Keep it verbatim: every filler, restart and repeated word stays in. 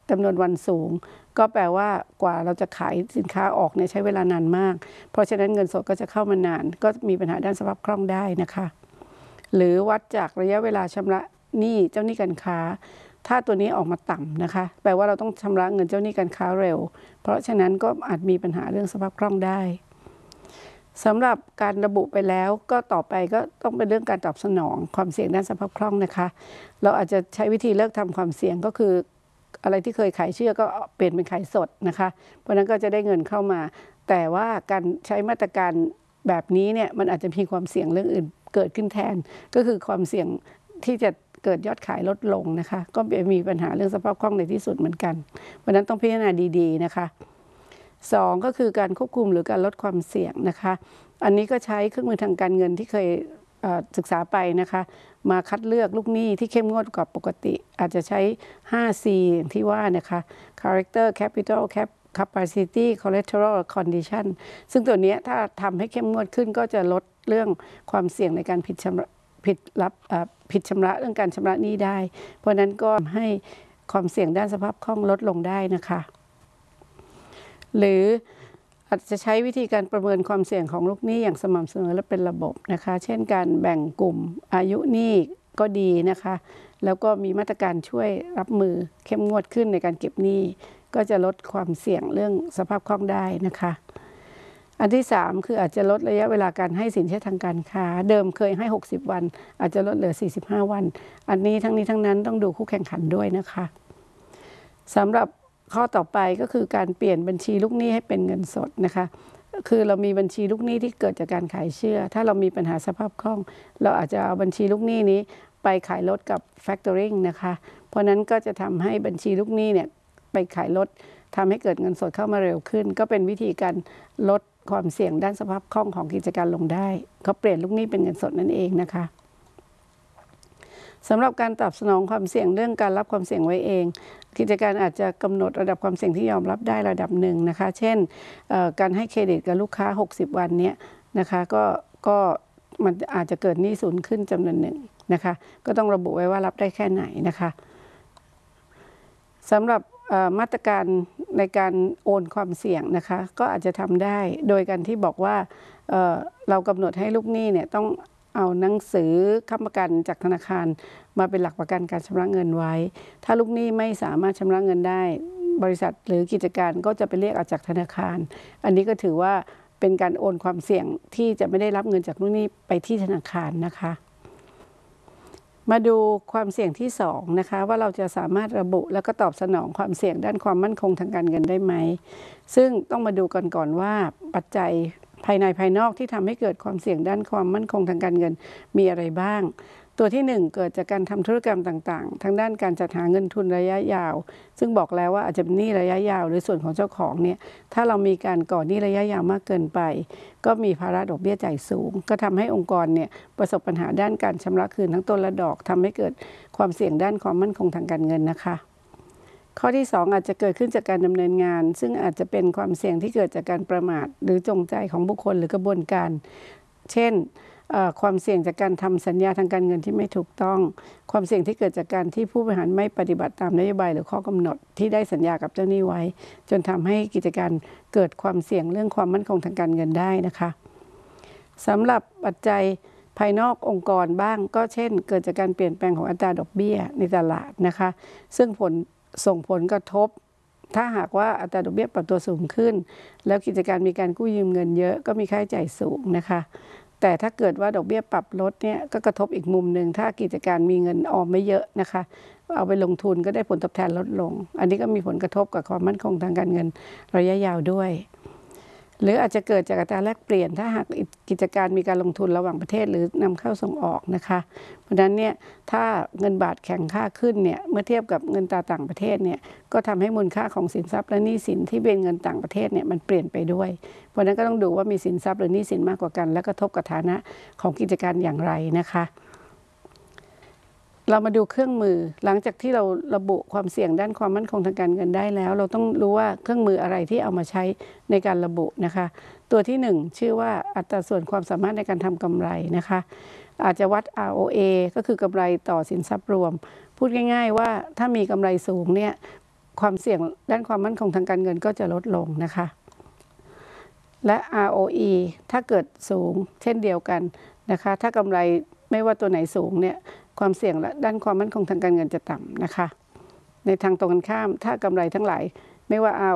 จำนวนวันสูงก็แปลว่ากว่าเราจะขายสินค้าออกเนี่ยใช้เวลานานมากเพราะฉะนั้นเงินสดก็จะเข้ามานานก็มีปัญหาด้านสภาพคล่องได้นะคะหรือวัดจากระยะเวลาชำระหนี้เจ้าหนี้การค้าถ้าตัวนี้ออกมาต่ำนะคะแปลว่าเราต้องชำระเงินเจ้าหนี้การค้าเร็วเพราะฉะนั้นก็อาจมีปัญหาเรื่องสภาพคล่องได้สำหรับการระบุไปแล้วก็ต่อไปก็ต้องเป็นเรื่องการตอบสนองความเสี่ยงด้านสภาพคล่องนะคะเราอาจจะใช้วิธีเลิกทำความเสี่ยงก็คืออะไรที่เคยขายเชื่อก็เปลี่ยนเป็นขายสดนะคะเพราะนั้นก็จะได้เงินเข้ามาแต่ว่าการใช้มาตรการแบบนี้เนี่ยมันอาจจะมีความเสี่ยงเรื่องอื่นเกิดขึ้นแทนก็คือความเสี่ยงที่จะเกิดยอดขายลดลงนะคะก็มีปัญหาเรื่องสภาพคล่องในที่สุดเหมือนกันเพราะนั้นต้องพิจารณาดีๆนะคะสองก็คือการควบคุมหรือการลดความเสี่ยงนะคะอันนี้ก็ใช้เครื่องมือทางการเงินที่เคยศึกษาไปนะคะมาคัดเลือกลูกหนี้ที่เข้มงวดกว่าปกติอาจจะใช้ ห้า ซี อย่างที่ว่านะคะ character capital cap capacity collateral condition ซึ่งตัวนี้ถ้าทำให้เข้มงวดขึ้นก็จะลดเรื่องความเสี่ยงในการผิดชำระผิดรับผิดชำระเรื่องการชำระหนี้ได้เพราะนั้นก็ให้ความเสี่ยงด้านสภาพคล่องลดลงได้นะคะหรืออาจจะใช้วิธีการประเมินความเสี่ยงของลูกหนี้อย่างสม่ำเสมอและเป็นระบบนะคะเช่นการแบ่งกลุ่มอายุหนี้ก็ดีนะคะแล้วก็มีมาตรการช่วยรับมือเข้มงวดขึ้นในการเก็บหนี้ก็จะลดความเสี่ยงเรื่องสภาพคล่องได้นะคะอันที่สามคืออาจจะลดระยะเวลาการให้สินเชื่อทางการค้าเดิมเคยให้หกสิบวันอาจจะลดเหลือสี่สิบห้าวันอันนี้ทั้งนี้ทั้งนั้นต้องดูคู่แข่งขันด้วยนะคะสำหรับข้อต่อไปก็คือการเปลี่ยนบัญชีลูกหนี้ให้เป็นเงินสดนะคะคือเรามีบัญชีลูกหนี้ที่เกิดจากการขายเชื่อถ้าเรามีปัญหาสภาพคล่องเราอาจจะเอาบัญชีลูกหนี้นี้ไปขายรถกับ factoring นะคะเพราะนั้นก็จะทำให้บัญชีลูกหนี้เนี่ยไปขายรถทำให้เกิดเงินสดเข้ามาเร็วขึ้นก็เป็นวิธีการลดความเสี่ยงด้านสภาพคล่องของกิจการลงได้เขาเปลี่ยนลูกหนี้เป็นเงินสดนั่นเองนะคะสำหรับการตอบสนองความเสี่ยงเรื่องการรับความเสี่ยงไว้เองกิจการอาจจะกำหนดระดับความเสี่ยงที่ยอมรับได้ระดับหนึ่งนะคะเช่นการให้เครดิตกับลูกค้าหกสิบวันเนี้ยนะคะก็ก็มันอาจจะเกิดหนี้สูญขึ้นจำนวนหนึ่งนะคะก็ต้องระบุไว้ว่ารับได้แค่ไหนนะคะสำหรับมาตรการในการโอนความเสี่ยงนะคะก็อาจจะทำได้โดยการที่บอกว่า เอ่อ เรากำหนดให้ลูกหนี้เนี่ยต้องเอาหนังสือค้ำประกันจากธนาคารมาเป็นหลักประกันการชำระเงินไว้ถ้าลูกหนี้ไม่สามารถชำระเงินได้บริษัทหรือกิจการก็จะไปเรียกเอาจากธนาคารอันนี้ก็ถือว่าเป็นการโอนความเสี่ยงที่จะไม่ได้รับเงินจากลูกหนี้ไปที่ธนาคารนะคะมาดูความเสี่ยงที่สองนะคะว่าเราจะสามารถระบุแล้วก็ตอบสนองความเสี่ยงด้านความมั่นคงทางการเงินได้ไหมซึ่งต้องมาดูกันก่อนว่าปัจจัยภายในภายนอกที่ทำให้เกิดความเสี่ยงด้านความมั่นคงทางการเงินมีอะไรบ้างตัวที่หนึ่งเกิดจากการทำธุรกรรมต่างๆทางด้านการจัดหาเงินทุนระยะยาวซึ่งบอกแล้วว่าอาจจะเป็นหนี้ระยะยาวหรือส่วนของเจ้าของเนี่ยถ้าเรามีการก่อหนี้ระยะยาวมากเกินไปก็มีภาระดอกเบี้ยจ่ายสูงก็ทำให้องค์กรเนี่ยประสบปัญหาด้านการชำระคืนทั้งต้นและดอกทำให้เกิดความเสี่ยงด้านความมั่นคงทางการเงินนะคะข้อที่สองอาจจะเกิดขึ้นจากการดำเนินงานซึ่งอาจจะเป็นความเสี่ยงที่เกิดจากการประมาทหรือจงใจของบุคคลหรือกระบวนการเช่นความเสี่ยงจากการทำสัญญาทางการเงินที่ไม่ถูกต้องความเสี่ยงที่เกิดจากการที่ผู้บริหารไม่ปฏิบัติตามนโยบายหรือข้อกำหนดที่ได้สัญญากับเจ้าหนี้ไว้จนทำให้กิจการเกิดความเสี่ยงเรื่องความมั่นคงทางการเงินได้นะคะสำหรับปัจจัยภายนอกองค์กรบ้างก็เช่นเกิดจากการเปลี่ยนแปลงของอัตราดอกเบี้ยในตลาดนะคะซึ่งผลส่งผลกระทบถ้าหากว่าอัตราดอกเบี้ยปรับตัวสูงขึ้นแล้วกิจการมีการกู้ยืมเงินเยอะก็มีค่าใช้จ่ายสูงนะคะแต่ถ้าเกิดว่าดอกเบี้ยปรับลดเนี่ยก็กระทบอีกมุมหนึ่งถ้ากิจการมีเงินออมไม่เยอะนะคะเอาไปลงทุนก็ได้ผลตอบแทนลดลงอันนี้ก็มีผลกระทบกับความมั่นคงทางการเงินระยะยาวด้วยหรืออาจจะเกิดจากอัตราแลกเปลี่ยนถ้าหากกิจการมีการลงทุนระหว่างประเทศหรือนำเข้าส่งออกนะคะเพราะฉะนั้นเนี่ยถ้าเงินบาทแข็งค่าขึ้นเนี่ยเมื่อเทียบกับเงินตราต่างประเทศเนี่ยก็ทำให้มูลค่าของสินทรัพย์และหนี้สินที่เป็นเงินต่างประเทศเนี่ยมันเปลี่ยนไปด้วยเพราะฉะนั้นก็ต้องดูว่ามีสินทรัพย์หรือหนี้สินมากกว่ากันและกระทบกับฐานะของกิจการอย่างไรนะคะเรามาดูเครื่องมือหลังจากที่เราระบุความเสี่ยงด้านความมั่นคงทางการเงินได้แล้วเราต้องรู้ว่าเครื่องมืออะไรที่เอามาใช้ในการระบุนะคะตัวที่หนึ่งชื่อว่าอัตราส่วนความสามารถในการทำกำไรนะคะอาจจะวัด อาร์ โอ เอ ก็คือกำไรต่อสินทรัพย์รวมพูดง่ายๆว่าถ้ามีกำไรสูงเนี่ยความเสี่ยงด้านความมั่นคงทางการเงินก็จะลดลงนะคะและ อาร์ โอ อี ถ้าเกิดสูงเช่นเดียวกันนะคะถ้ากำไรไม่ว่าตัวไหนสูงเนี่ยความเสี่ยงด้านความมั่นคงทางการเงินจะต่ำนะคะในทางตรงกันข้ามถ้ากำไรทั้งหลายไม่ว่า